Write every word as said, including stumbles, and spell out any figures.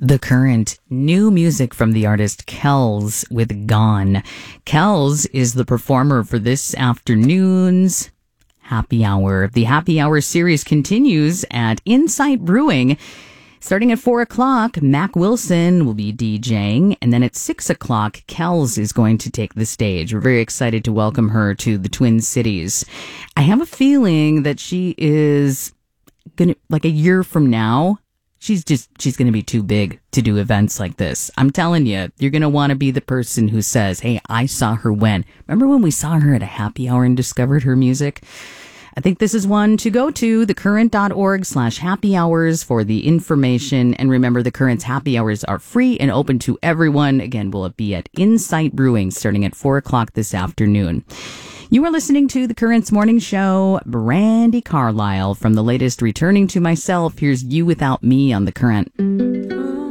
The Current, new music from the artist Kells with Gone. Kells is the performer for this afternoon's Happy Hour. The Happy Hour series continues at Insight Brewing. Starting at four o'clock, Mac Wilson will be DJing, and then at six o'clock, Kells is going to take the stage. We're very excited to welcome her to the Twin Cities. I have a feeling that she is gonna, like a year from now, she's just, she's gonna be too big to do events like this. I'm telling you, you're gonna want to be the person who says, hey, I saw her when. Remember when we saw her at a happy hour and discovered her music? I think this is one to go to, thecurrent.org slash happy hours for the information. And remember, the Current's happy hours are free and open to everyone. Again, will it be at Insight Brewing starting at four o'clock this afternoon. You are listening to The Current's Morning Show. Brandy Carlisle from the latest Returning to Myself. Here's You Without Me on The Current.